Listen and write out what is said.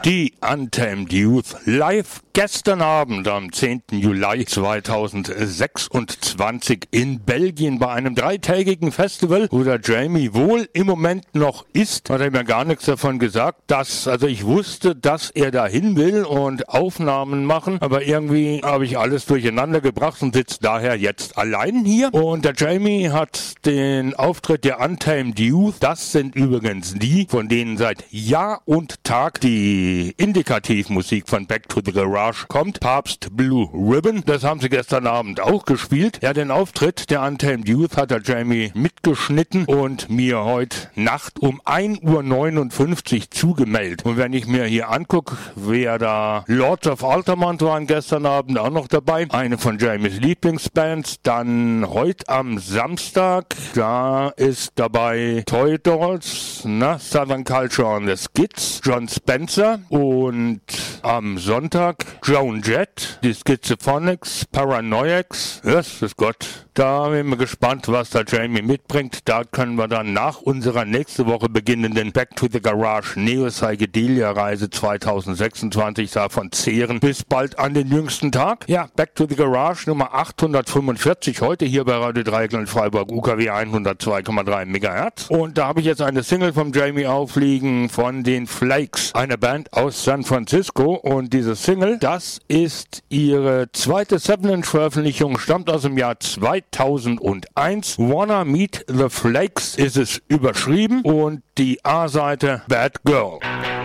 Die Untamed Youth live gestern Abend am 10. Juli 2026 in Belgien bei einem dreitägigen Festival, wo der Jamie wohl im Moment noch ist. Hat er mir gar nichts davon gesagt, ich wusste, dass er dahin will und Aufnahmen machen, aber irgendwie habe ich alles durcheinander gebracht und sitze daher jetzt allein hier. Und der Jamie hat den Auftritt der Untamed Youth, das sind übrigens die, von denen seit Jahr und Tag die Indikativmusik von Back to the Garage kommt, Papst Blue Ribbon, das haben sie gestern Abend auch gespielt. Ja, den Auftritt der Untamed Youth hat der Jamie mitgeschnitten und mir heute Nacht um 1:59 Uhr zugemeldet. Und wenn ich mir hier angucke, wer da Lords of Altamont waren gestern Abend auch noch dabei, eine von Jamies Lieblingsbands, dann heute am Samstag, da ist dabei Toy Dolls, Southern Culture on the Skids, John Spencer und am Sonntag Joan Jett, die Schizophonics, Paranoiacs, Jesus Gott. Da bin ich gespannt, was der Jamie mitbringt. Da können wir dann nach unserer nächste Woche beginnenden Back to the Garage Neo Psychedelia Reise 2026 davon zehren. Bis bald an den jüngsten Tag. Ja, Back to the Garage Nummer 845, heute hier bei Radio Dreieckland Freiburg, UKW 102,3 MHz. Und da habe ich jetzt eine Single vom Jamie aufliegen von den Flakes, eine Band aus San Francisco. Und diese Single, das ist ihre zweite 7-Inch-Veröffentlichung, stammt aus dem Jahr 2001. Wanna Meet the Flakes ist es überschrieben und die A-Seite Bad Girl.